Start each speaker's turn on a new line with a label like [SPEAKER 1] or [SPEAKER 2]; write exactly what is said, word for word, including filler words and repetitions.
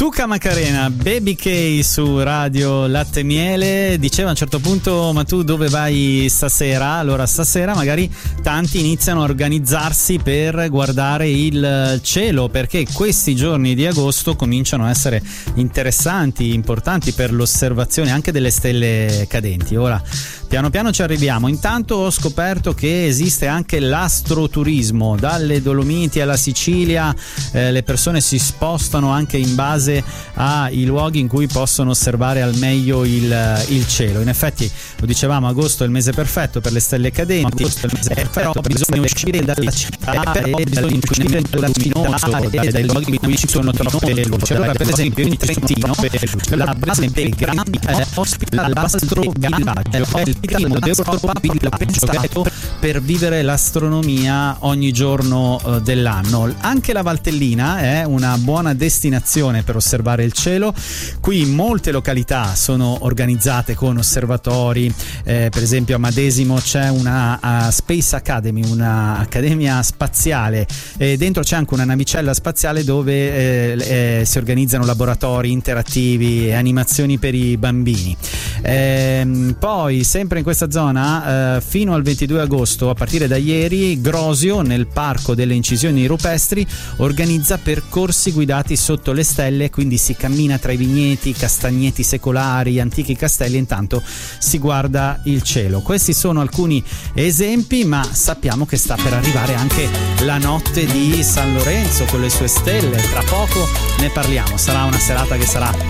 [SPEAKER 1] Tuca Macarena, Baby K su Radio Latte Miele. Diceva a un certo punto: ma tu dove vai stasera? Allora stasera magari tanti iniziano a organizzarsi per guardare il cielo, perché questi giorni di agosto cominciano a essere interessanti, importanti per l'osservazione anche delle stelle cadenti. Ora piano piano ci arriviamo. Intanto ho scoperto che esiste anche l'astroturismo. Dalle Dolomiti alla Sicilia eh, le persone si spostano anche in base ai luoghi in cui possono osservare al meglio il, il cielo. In effetti, lo dicevamo, agosto è il mese perfetto per le stelle cadenti, agosto è il mese perfetto, però bisogna uscire dalla città e bisogna uscire dal luminoso, dai luoghi in cui ci sono troppe luci. Allora, per esempio, in Trentino la base Pellegrini eh, ospita l'astrovillaggio, è il primo d'Europa pensato per vivere l'astronomia ogni giorno eh, dell'anno. Anche la Valtellina è una buona destinazione per osservare il cielo. Qui molte località sono organizzate con osservatori, eh, per esempio a Madesimo c'è una uh, Space Academy, una accademia spaziale, e dentro c'è anche una navicella spaziale dove eh, eh, si organizzano laboratori interattivi e animazioni per i bambini. Eh, poi sempre in questa zona eh, fino al ventidue agosto, a partire da ieri, Grosio nel Parco delle Incisioni Rupestri organizza percorsi guidati sotto le stelle, quindi si cammina tra i vigneti, castagneti secolari, antichi castelli, intanto si guarda il cielo. Questi sono alcuni esempi, ma sappiamo che sta per arrivare anche la notte di San Lorenzo con le sue stelle. Tra poco ne parliamo, sarà una serata che sarà